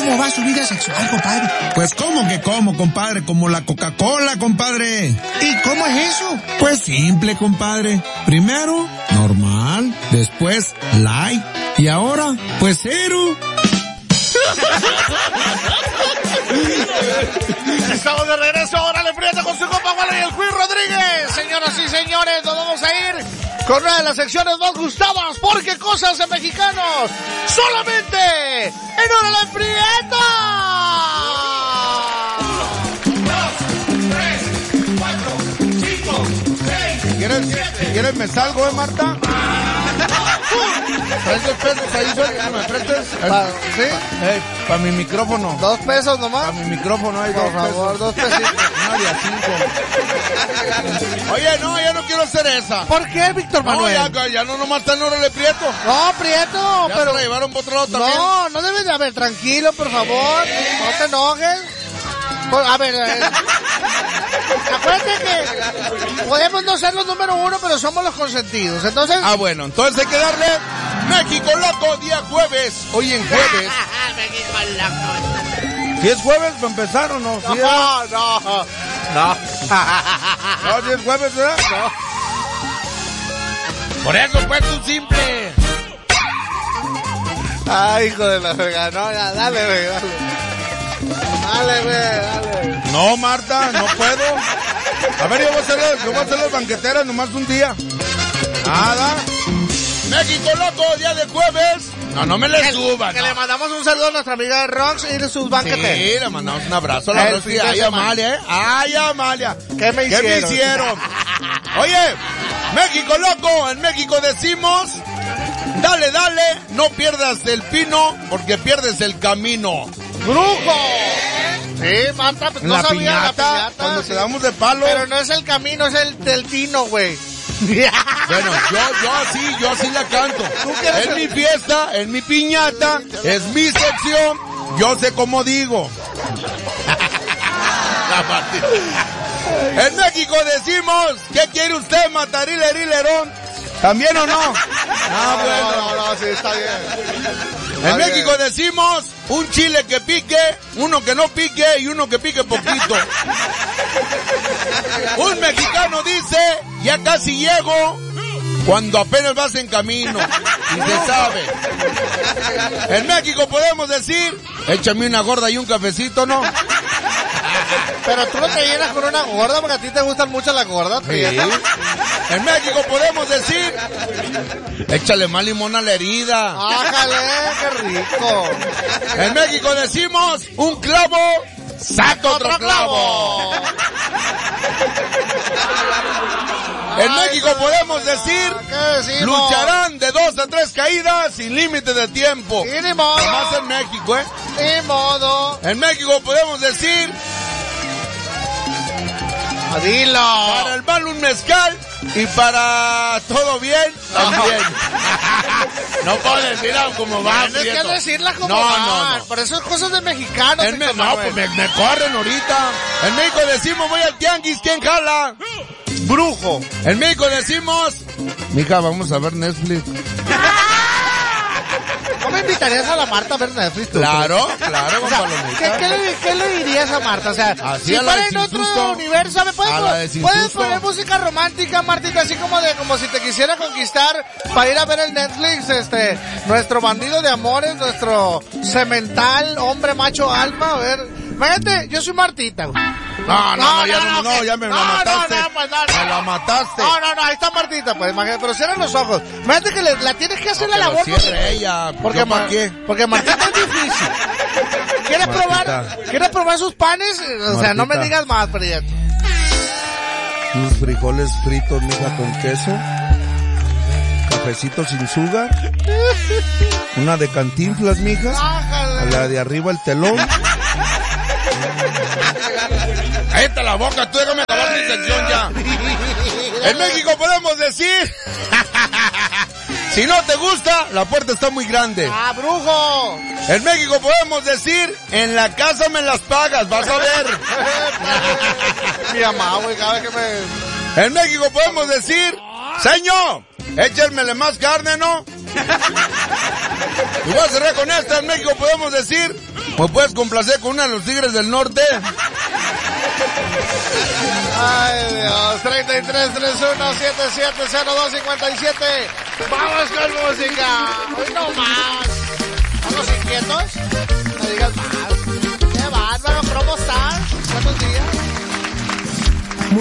¿Cómo va su vida sexual, compadre? Pues ¿cómo que cómo, compadre? Como la Coca-Cola, compadre. ¿Y cómo es eso? Pues simple, compadre. Primero, normal. Después, light. Y ahora, pues cero. Estamos de regreso, órale, Prieto con su compa Wally y el Quiz Rodríguez. Señoras y señores, nos vamos a ir con una de las secciones más gustadas, porque cosas de mexicanos, solamente en Órale Prieto. 1, 2, 3, 4, 5, 6. ¿Quieres me salgo, Marta? ¿Traes 2 pesos ahí, ¿me prestes? ¿Sí? Para mi micrófono. 2 pesos nomás. Para mi micrófono hay 2 Por favor, pesos. 2 pesitos. Una de a 5. Oye, no, yo no quiero hacer esa. ¿Por qué, Víctor Manuel? No, ya no nomás está en Órale Prieto. No, Prieto, Ya pero... se la llevaron por otro lado también. No, no debes de haber, tranquilo, por favor, no te enojes. A ver, acuérdate que podemos no ser los número 1, pero somos los consentidos, entonces... Ah, bueno, entonces hay que darle México Loco día jueves. Hoy en jueves. México loco. ¿Si es jueves para empezar o no? ¿Sí No. no, si es jueves, ¿verdad? No. Por eso pues un simple. Ay, hijo de la verga, no, ya, dale, güey, dale. Dale. No, Marta, no puedo. A ver, yo voy a hacer las banqueteras nomás un día. Nada. México Loco, día de jueves. No me le suban. Que le mandamos un saludo a nuestra amiga de Rox y de sus banqueteras. Sí, le mandamos un abrazo a la Roxy. Ay, Amalia, Ay, Amalia. ¿Qué me hicieron? Oye, México Loco, en México decimos... Dale, no pierdas el pino, porque pierdes el camino. ¡Brujo! Sí, Marta, pues no sabía la piñata. Cuando te damos de palo. Pero no es el camino, es el del tino, güey. Bueno, yo así la canto. Es mi fiesta, es mi piñata, es mi sección. Yo sé cómo digo. En México decimos, ¿qué quiere usted, matarilerón? ¿También o no? No, sí, está bien. En México decimos, un chile que pique, uno que no pique y uno que pique poquito. Un mexicano dice, ya casi llego, cuando apenas vas en camino. Y se sabe. En México podemos decir, échame una gorda y un cafecito, ¿no? Pero tú no te llenas con una gorda porque a ti te gustan mucho las gordas. Sí. En México podemos decir, échale más limón a la herida. ¡Ájale, qué rico! En México decimos, un clavo saca otro clavo. En México podemos decir, lucharán de 2 a 3 caídas sin límite de tiempo. Y ni modo. Más en México, Ni modo. En México podemos decir, Adilo. para el mal un mezcal y para todo bien, también. No puedo decirla como va. Tienes que decirla como va. Por eso es cosas de mexicanos. No, pues me corren ahorita. En México decimos, voy al tianguis, ¿quién jala? Brujo. En México decimos, mija, vamos a ver Netflix. ¿No me invitarías a la Marta a ver Netflix? Claro, con o sea, palomitas. ¿qué le dirías a Marta? O sea, así si a la fuera en otro universo, ¿me puedes poner música romántica, Martita? Así como si te quisiera conquistar para ir a ver el Netflix, nuestro bandido de amores, nuestro cemental, hombre macho alfa. A ver, imagínate, yo soy Martita, güey. Ya me la mataste. Me la mataste. No, ahí está Martita, pues, imagínate, pero cierra los ojos. Imagínate que la tienes que hacer la labor. Ella. Porque Martita es difícil. ¿Quieres probar sus panes? O sea, no me digas más, Prieto. Sus frijoles fritos, mija, con queso. Cafecito sin azúcar. Una de Cantinflas, mija. A la de arriba el telón. Cállate la boca, tú déjame acabar mi sección ya. En México podemos decir, si no te gusta, la puerta está muy grande. ¡Ah, brujo! En México podemos decir, en la casa me las pagas, vas a ver. Mi mamá, güey, cada vez que me... En México podemos decir, señor, échenmele más carne, ¿no? Y voy a cerrar con esta. En México podemos decir, ¿Me puedes complacer con una de los Tigres del Norte? Ay, Dios. 3331-770257. Vamos con música. Hoy no más. ¿Estamos inquietos?